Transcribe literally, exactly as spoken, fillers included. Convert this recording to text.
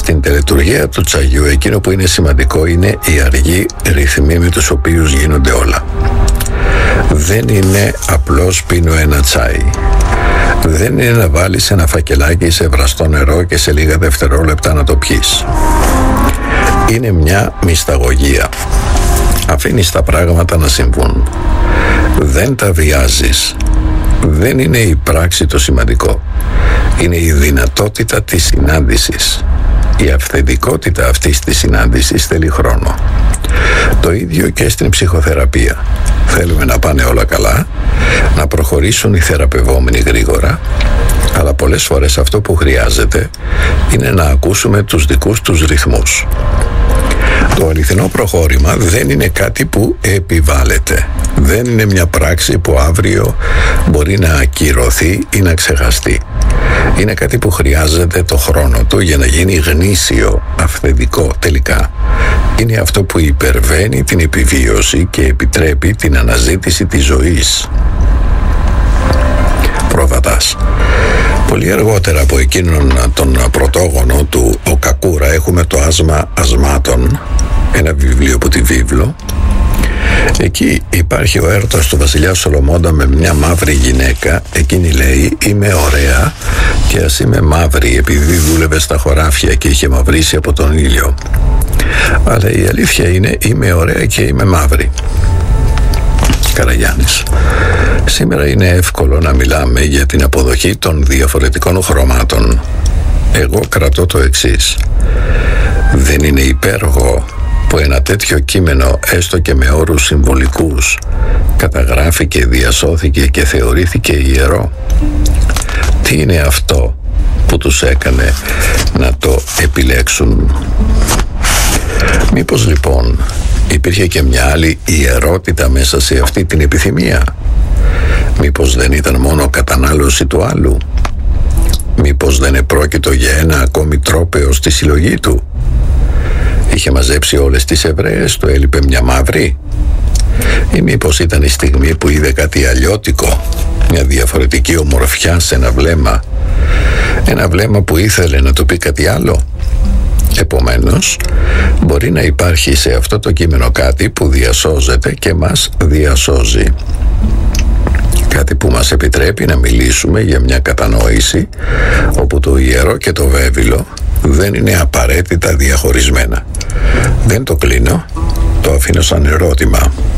Στην τελετουργία του τσαγιού εκείνο που είναι σημαντικό είναι οι αργοί ρυθμοί με τους οποίους γίνονται όλα. Δεν είναι απλώς πίνω ένα τσάι. Δεν είναι να βάλεις ένα φακελάκι σε βραστό νερό και σε λίγα δευτερόλεπτα να το πιείς. Είναι μια μυσταγωγία. Αφήνεις τα πράγματα να συμβούν. Δεν τα βιάζεις. Δεν είναι η πράξη το σημαντικό. Είναι η δυνατότητα της συνάντησης. Η αυθεντικότητα αυτής της συνάντησης θέλει χρόνο. Το ίδιο και στην ψυχοθεραπεία. Θέλουμε να πάνε όλα καλά, να προχωρήσουν οι θεραπευόμενοι γρήγορα, αλλά πολλές φορές αυτό που χρειάζεται είναι να ακούσουμε τους δικούς τους ρυθμούς. Το αληθινό προχώρημα δεν είναι κάτι που επιβάλλεται. Δεν είναι μια πράξη που αύριο μπορεί να ακυρωθεί ή να ξεχαστεί. Είναι κάτι που χρειάζεται το χρόνο του για να γίνει γνήσιο, αυθεντικό τελικά. Είναι αυτό που υπερβαίνει την επιβίωση και επιτρέπει την αναζήτηση της ζωής. Πρόβατας. Πολύ αργότερα από εκείνον τον πρωτόγονο του ο Κακούρα έχουμε το άσμα ασμάτων, ένα βιβλίο από τη βίβλο. Εκεί υπάρχει ο έρωτας του βασιλιά Σολομώντα με μια μαύρη γυναίκα. Εκείνη λέει είμαι ωραία και ας είμαι μαύρη, επειδή δούλευε στα χωράφια και είχε μαυρίσει από τον ήλιο. Αλλά η αλήθεια είναι είμαι ωραία και είμαι μαύρη. Καραγιάννης. Σήμερα είναι εύκολο να μιλάμε για την αποδοχή των διαφορετικών χρωμάτων. Εγώ κρατώ το εξής. Δεν είναι υπέροχο που ένα τέτοιο κείμενο, έστω και με όρους συμβολικούς, καταγράφηκε, διασώθηκε και θεωρήθηκε ιερό? Τι είναι αυτό που τους έκανε να το επιλέξουν? Μήπως λοιπόν υπήρχε και μια άλλη ιερότητα μέσα σε αυτή την επιθυμία? Μήπως δεν ήταν μόνο κατανάλωση του άλλου? Μήπως δεν επρόκειτο για ένα ακόμη τρόπαιο στη συλλογή του? Είχε μαζέψει όλες τις Εβραίες, του έλειπε μια μαύρη? Ή μήπως ήταν η στιγμή που είδε κάτι αλλιώτικο, μια διαφορετική ομορφιά σε ένα βλέμμα, ένα βλέμμα που ήθελε να του πει κάτι άλλο? Επομένως, μπορεί να υπάρχει σε αυτό το κείμενο κάτι που διασώζεται και μας διασώζει. Κάτι που μας επιτρέπει να μιλήσουμε για μια κατανόηση όπου το ιερό και το βέβυλο δεν είναι απαραίτητα διαχωρισμένα. Δεν το κλείνω, το αφήνω σαν ερώτημα.